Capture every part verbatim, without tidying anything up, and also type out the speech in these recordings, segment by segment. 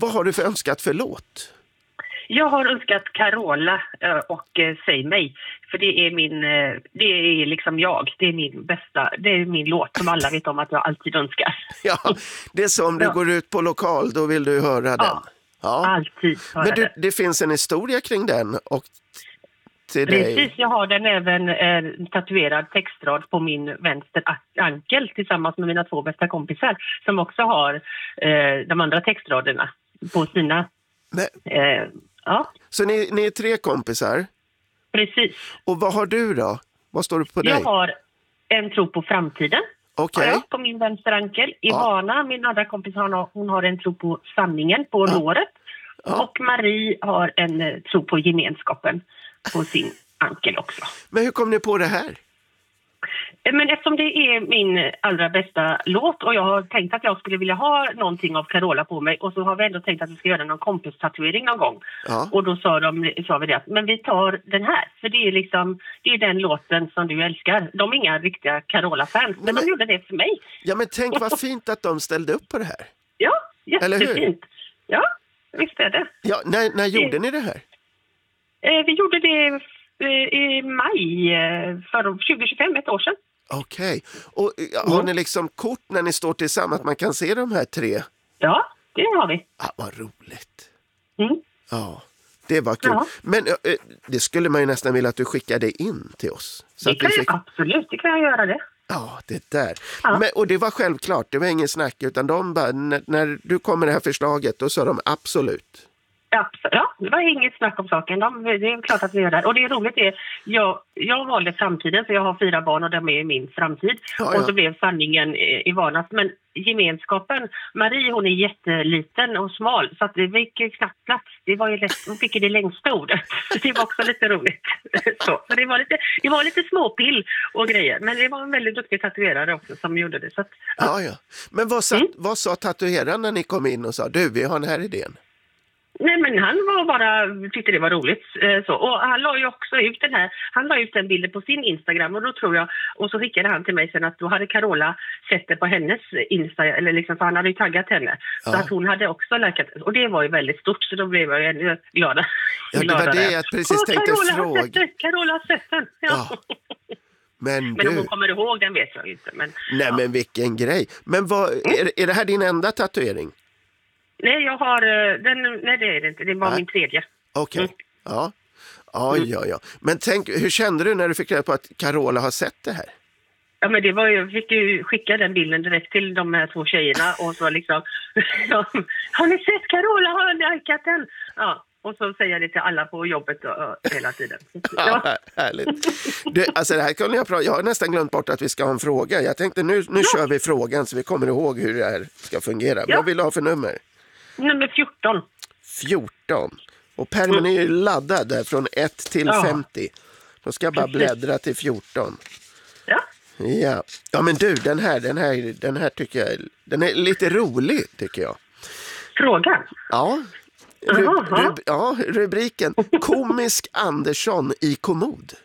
vad har du för önskat för låt? Jag har önskat Carola och eh, Säg mig. För det är min, eh, det är liksom jag. Det är min bästa, det är min låt som alla vet om att jag alltid önskar. Ja, det är som om du Ja. går ut på lokal, då vill du höra Ja, den. Ja, alltid höra men du, det. det finns en historia kring den och till dig. Precis, jag har den även eh, tatuerad textrad på min vänster ankel tillsammans med mina två bästa kompisar som också har eh, de andra textraderna på sina. Men, Eh, ja, så ni, ni är tre kompisar. precis. Och vad har du då? Vad står det på dig? Jag har en tro på framtiden. Okej. Ja, på min vänster ankel. Ja. Ivana, min andra kompis, hon har, hon har en tro på sanningen på Ja. låret. Ja. Och Marie har en eh, tro på gemenskapen på sin ankel också. Men hur kom ni på det här? Eh, Men eftersom det är min allra bästa låt och jag har tänkt att jag skulle vilja ha någonting av Carola på mig och så har vi ändå tänkt att vi ska göra någon kompistatuering någon gång. Ja. Och då sa, de, sa vi det att men vi tar den här för det är liksom det är den låten som du älskar. De är inga riktiga Carola-fans men, men- de gjorde det för mig. Ja, men tänk vad fint att de ställde upp på det här. Ja, Eller hur? jättefint. Ja, visst är det. Ja, när, när gjorde ni det här? Eh, vi gjorde det eh, i maj eh, för tjugo tjugofem, ett år sedan. Okej. Och ja, har ni liksom kort när ni står tillsammans att man kan se de här tre? Ja, det har vi. Ah, vad roligt. Mm. Ja, det var kul. Ja. Men eh, det skulle man ju nästan vilja att du skickade in till oss. Så Det att kan vi jag, fick... absolut, det kan jag göra det. Ja, det där. Ja. Men, och det var självklart, det var ingen snack. Utan de bara, när, när du kom med det här förslaget, då sa de absolut. Absolut. Ja, det var inget snack om saken. De, det är klart att vi gör det. Och det är roligt är, jag, jag valde framtiden för jag har fyra barn och de är i min framtid. Ja, ja. Och så blev sanningen i Ivanas. Men gemenskapen, Marie hon är jätteliten och smal så att det fick knappt plats. Det var ju lätt, hon fick ju det längsta ordet. Det var också lite roligt. Så, så det, var lite, det var lite småpill och grejer. Men det var en väldigt duktig tatuerare också som gjorde det. Så att, Ja, ja. Men vad sa, Mm. vad sa tatueraren när ni kom in och sa, du, vi har den här idén? Nej, men han var bara, tyckte det var roligt. Eh, så. Och han la ju också ut den här, han la ut den bilden på sin Instagram och då tror jag, och så skickade han till mig sen att då hade Carola sett det på hennes Insta, eller liksom, för han hade ju taggat henne. Så Ja. att hon hade också likat, och det var ju väldigt stort så då blev jag ju ännu gladare. Ja, det var det jag precis Åh, tänkte Carola har fråga. sett den, Carola har sett den. Ja. Ja. Men Men om du, hon kommer ihåg den vet jag ju inte. Men, nej men vilken grej. Men vad, är, är det här din enda tatuering? nej, jag har, eh, den, nej det är det inte, det var Nej. min tredje. Okej, Mm. ja. Ja, ja, ja. Men tänk, hur kände du när du fick reda på att Carola har sett det här? Ja, men det var ju, jag fick ju skicka den bilden direkt till de här två tjejerna och så liksom, har ni sett Carola, har ni likat den? Ja, och så säger jag det till alla på jobbet och, och, hela tiden. Ja, Ja. härligt. Du, alltså det här kunde jag prata, jag har nästan glömt bort att vi ska ha en fråga. Jag tänkte nu, nu kör vi frågan så vi kommer ihåg hur det här ska fungera. Ja. Vad vill du ha för nummer? Nummer fjorton. fjorton. Och pärmen är ju laddad där från ett till Ja. femtio. Då ska jag bara Precis. bläddra till fjorton. Ja. Ja. Ja, men du, den här, den här, den här tycker jag, den är lite rolig tycker jag. Frågan. Ja. Ru, Jaha. ru, ja, rubriken Komisk Andersson i kommod.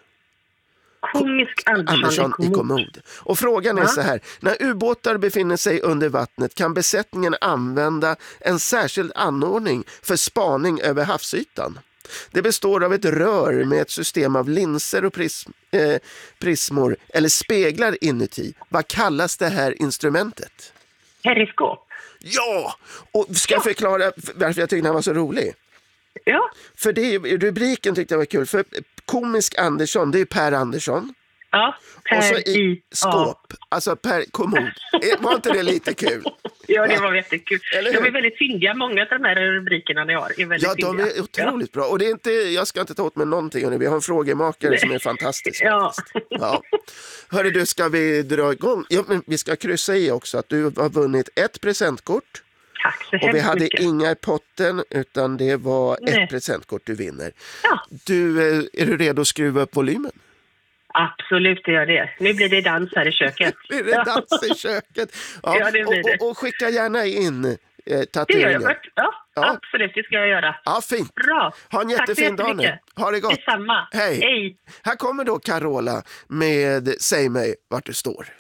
Komisk Andersson, Andersson i kommod. Och frågan är Ja. så här. När ubåtar befinner sig under vattnet kan besättningen använda en särskild anordning för spaning över havsytan. Det består av ett rör med ett system av linser och prism, eh, prismor eller speglar inuti. Vad kallas det här instrumentet? Periskop. Ja! Och ska jag förklara varför jag tyckte den var så rolig? Ja. För det, rubriken tyckte jag var kul. För komisk Andersson, det är Per Andersson. Ja. Och så Per i ja. skåp, alltså per kommod. Eh, Var inte det lite kul? Ja, det var jättekul. Eller De hur? är väldigt fyndiga. Många av de här rubrikerna ni har är väldigt Ja, de fyndiga. är otroligt bra. Och det är inte, jag ska inte ta åt mig någonting. hörni. Vi har en frågemakare som är fantastisk. Ja. Ja. Hörru du, ska vi dra igång? Ja, men vi ska kryssa i också att du har vunnit ett presentkort. Tack så Och vi hemskt hade mycket. inga i potten utan det var Nej. ett presentkort du vinner. Ja. Du, eh, är du redo att skruva upp volymen? Absolut, det gör det. Nu blir det dans här i köket. Är det dans i köket? Ja, Ja, det blir det. och, och, och skicka gärna in eh, Det gör jag. tatueringen. Ja, Ja. absolut, det ska jag göra. Ja, fint. Bra. Ha en Tack så jättefin dag nu. jättemycket. Ha det gott. Detsamma. Hej. Hej. Här kommer då Carola med Säg mig vart du står.